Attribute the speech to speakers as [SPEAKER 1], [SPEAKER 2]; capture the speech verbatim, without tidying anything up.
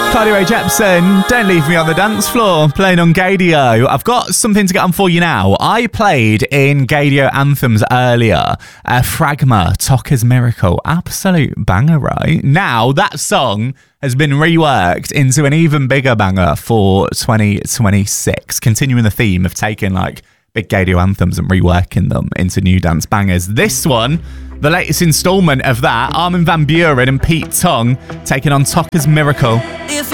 [SPEAKER 1] Carly Rae Jepsen, Don't Leave Me on the Dance Floor, playing on Gaydio. I've got something to get on for you now. I played in Gaydio Anthems earlier, uh, Fragma, Tokka's Miracle. Absolute banger, right? Now, that song has been reworked into an even bigger banger for twenty twenty-six, continuing the theme of taking, like, big Gaydio anthems and reworking them into new dance bangers. This one, the latest instalment of that, Armin van Buuren and Pete Tong taking on Tokka's Miracle.